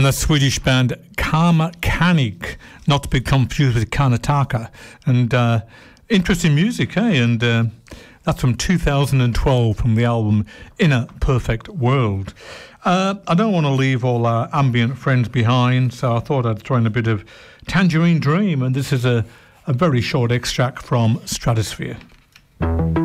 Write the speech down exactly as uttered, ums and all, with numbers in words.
and the Swedish band Karma Kanik, not to be confused with Karnataka. And uh, interesting music, eh? And uh, that's from two thousand twelve from the album In a Perfect World. Uh, I don't want to leave all our ambient friends behind, so I thought I'd throw in a bit of Tangerine Dream, and this is a, a very short extract from Stratosphere.